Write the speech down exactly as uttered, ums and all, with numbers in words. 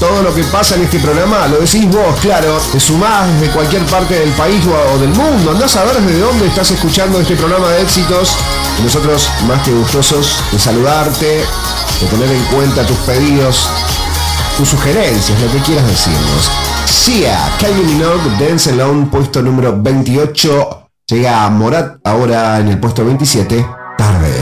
Todo lo que pasa en este programa lo decís vos, claro. Te sumás desde cualquier parte del país o del mundo. Andás a ver desde dónde estás escuchando este programa de éxitos. Y nosotros más que gustosos de saludarte, de tener en cuenta tus pedidos, tus sugerencias, lo que quieras decirnos. Sia, Kylie Minogue, Dance Alone, puesto número veintiocho. Llega Morat ahora en el puesto veintisiete. Tarde.